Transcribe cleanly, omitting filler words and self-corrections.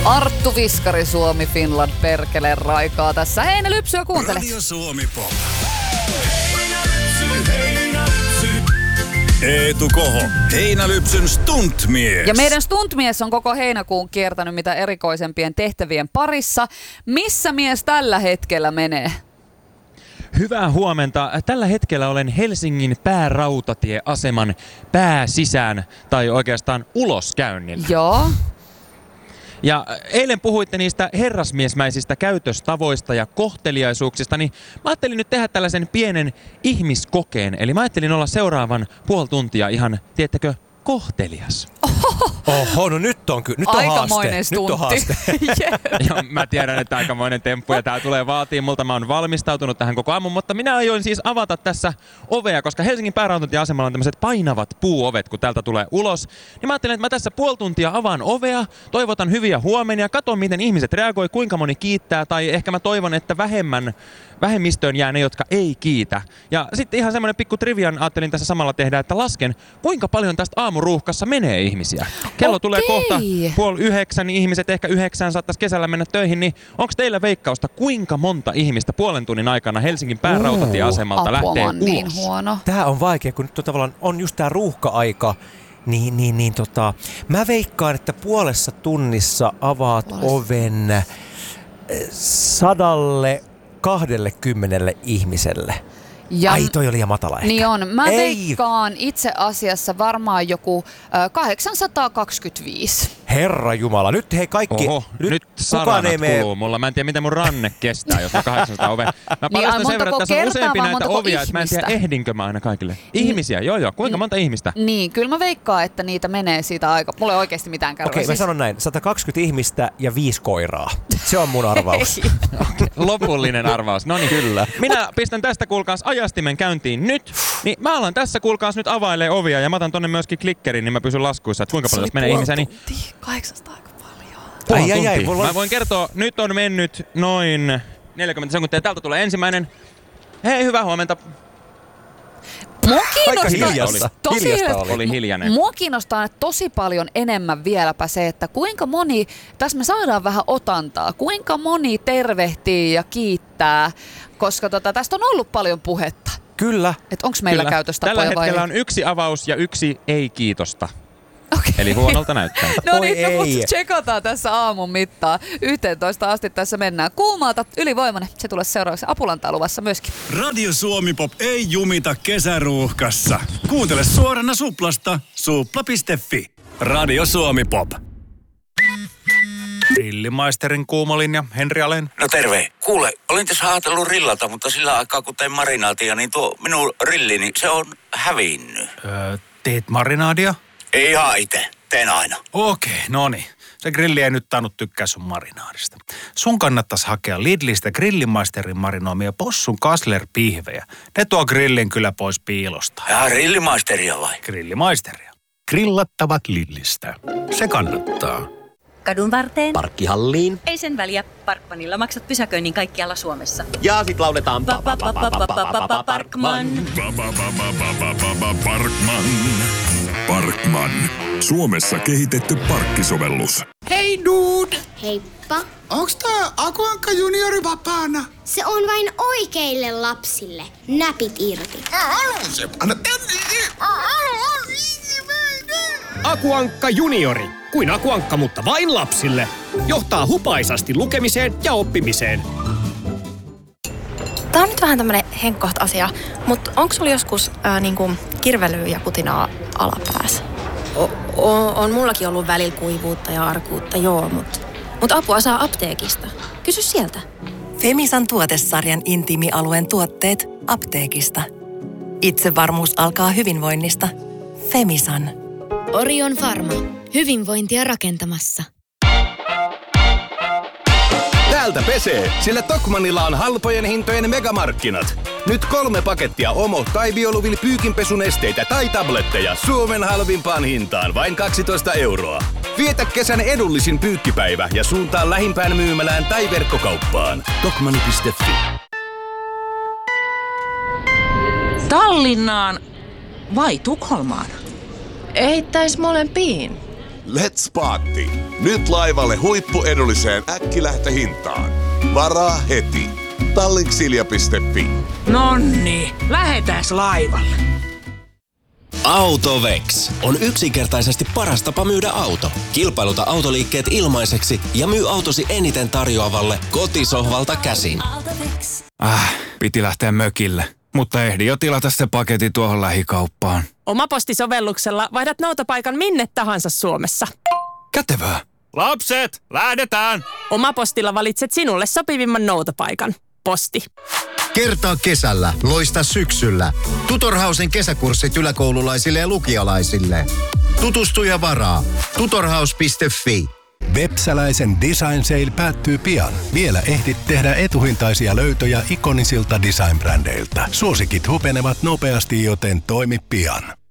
Arttu Viskari, Suomi, Finland, perkele raikaa tässä. Heinälypsyä kuuntelet. Radio Suomi Pop. Eetu Koho, Heinälypsyn stuntmies. Ja meidän stuntmies on koko heinäkuun kiertänyt mitä erikoisempien tehtävien parissa. Missä mies tällä hetkellä menee? Hyvää huomenta. Tällä hetkellä olen Helsingin päärautatieaseman pääsisään tai oikeastaan uloskäynnillä. Joo. Ja eilen puhuitte niistä herrasmiesmäisistä käytöstavoista ja kohteliaisuuksista, niin mä ajattelin nyt tehdä tällaisen pienen ihmiskokeen. Eli mä ajattelin olla seuraavan puoli tuntia ihan, tiedättekö, kohtelias. Oho, no nyt on aikamoinen haaste. Nyt on haaste. Ja mä tiedän, että aikamoinen temppu ja tää tulee vaatii multa. Mä oon valmistautunut tähän koko aamun, mutta minä ajoin siis avata tässä ovea, koska Helsingin päärautatieasemalla on tämmöiset painavat puuovet, kun täältä tulee ulos. Niin mä ajattelin, että mä tässä puoli tuntia avaan ovea, toivotan hyviä huomenia, katon miten ihmiset reagoi, kuinka moni kiittää, tai ehkä mä toivon, että vähemmistöön jää ne, jotka ei kiitä. Ja sitten ihan semmoinen pikku trivian ajattelin tässä samalla tehdä, että lasken, kuinka paljon tästä aamuruuhkassa menee ihmisiä. Kello tulee kohta 8:30, niin ihmiset ehkä 9 saattaisi kesällä mennä töihin, niin onko teillä veikkausta, kuinka monta ihmistä puolen tunnin aikana Helsingin päärautatieasemalta lähtee ulos? Niin huono. Tää on vaikea, kun nyt on tavallaan on just tää ruuhka-aika. Mä veikkaan, että puolessa tunnissa avaat oven 120 ihmiselle. Ja ai, toi oli liian matala ehkä. Niin on. Mä veikkaan itse asiassa varmaan joku 825. Herra Jumala, nyt hei kaikki. Oho, nyt saranat kuluu mulla. Mä en tiedä, miten mun ranne kestää, jos on 800 ovea. Mä paljastan sen verran, että tässä on useampi näitä ovia, että mä en tiedä, ehdinkö mä aina kaikille. Ihmisiä, joo. Kuinka monta ihmistä? Niin, kyllä mä veikkaan, että niitä menee siitä aika. Mulla ei oikeasti mitään kärryä. Okei, mä sanon näin. 120 ihmistä ja 5 koiraa. Se on mun arvaus. Lopullinen arvaus. No niin, kyllä. Minä pistän tästä kuulkaas ajastimen käyntiin nyt. Niin mä alan tässä kuulkaas nyt availee ovia ja mä otan tonne myöskin klikkerin, niin mä pysyn laskuissa, että kuinka paljon tässä menee ihmisiä. Niin 800 aika paljon. Ai. Mä voin kertoa, nyt on mennyt noin 40 sekuntia. Täältä tulee ensimmäinen. Hei, hyvää huomenta. Oli hiljainen. Mua kiinnostaa tosi paljon enemmän vieläpä se, että kuinka moni, tässä me saadaan vähän otantaa, kuinka moni tervehtii ja kiittää, koska tästä on ollut paljon puhetta. Kyllä. Että onko meillä käytöstapoja vai? Tällä hetkellä on yksi avaus ja yksi ei-kiitosta. Okay. Eli huonolta näyttää. No niin, mutta tsekataan tässä aamun mittaa. 11 asti tässä mennään. Kuumaalta ylivoimainen. Se tulee seuraavaksi. Apulantaa luvassa myöskin. Radio Suomi Pop ei jumita kesäruuhkassa. Kuuntele suorana Suplasta. Supla.fi. Radio Suomi Pop. Grillimaisterin kuumolinja, Henri Alén. No terve. Kuule, olin tässä ajatellut rillata, mutta sillä aikaa kun tein marinaatia, niin tuo minun rillini, se on hävinnyt. Teet marinaadia? Ei ihan itse. Teen aina. Okei, no niin. Se grilli ei nyt tainnut tykkää sun marinaadista. Sun kannattaisi hakea Lidlistä Grillimaisterin marinoimia possun Kassler-pihvejä. Ne tuo grillin kyllä pois piilosta. Ja Grillimaisteria vai? Grillimaisteria. Grillattavat Lidlistä. Se kannattaa. Kadun varteen. Parkkihalliin. Ei sen väliä. Parkmanilla maksat pysäköinnin kaikkialla Suomessa. Ja sit lauletaan Parkman. Parkman. Parkman. Suomessa kehitetty parkkisovellus. Hei dude! Heippa. Onks tää Akuankka juniori vapaana? Se on vain oikeille lapsille. Näpit irti. Anna Akuankka juniori. Kuin Akuankka, mutta vain lapsille. Johtaa hupaisasti lukemiseen ja oppimiseen. Tää on nyt vähän tämmönen henkkoht asia, mutta onko sulla joskus kirvelyä ja kutinaa alapäässä? On mullakin ollut välillä kuivuutta ja arkuutta, joo, mutta apua saa apteekista. Kysy sieltä. Femisan tuotesarjan intiimialueen tuotteet apteekista. Itsevarmuus alkaa hyvinvoinnista. Femisan. Orion Pharma. Hyvinvointia rakentamassa. Täältä pesee, sillä Tokmannilla on halpojen hintojen megamarkkinat. Nyt 3 pakettia Omo tai Bioluvil pyykinpesunesteitä tai tabletteja Suomen halvimpaan hintaan vain 12 €. Vietä kesän edullisin pyykkipäivä ja suuntaa lähimpään myymälään tai verkkokauppaan. Tokmanni.fi. Tallinnaan vai Tukholmaan? Heittäis molempiin. Let's party! Nyt laivalle huippuedulliseen äkkilähtöhintaan. Varaa heti. Tallinksilja.fi. Nonni, lähetääs laivalle. Autovex on yksinkertaisesti paras tapa myydä auto. Kilpailuta autoliikkeet ilmaiseksi ja myy autosi eniten tarjoavalle kotisohvalta käsin. Piti lähteä mökille, mutta ehdin jo tilata se paketti tuohon lähikauppaan. Omapostisovelluksella vaihdat noutopaikan minne tahansa Suomessa. Kätevää. Lapset, lähdetään! Omapostilla valitset sinulle sopivimman noutopaikan. Posti. Kertaa kesällä, loista syksyllä. Tutorhausen kesäkurssit yläkoululaisille ja lukialaisille. Tutustu ja varaa. Tutorhaus.fi. Vepsäläisen Design Sale päättyy pian. Vielä ehdit tehdä etuhintaisia löytöjä ikonisilta design-brändeiltä. Suosikit hupenevat nopeasti, joten toimi pian.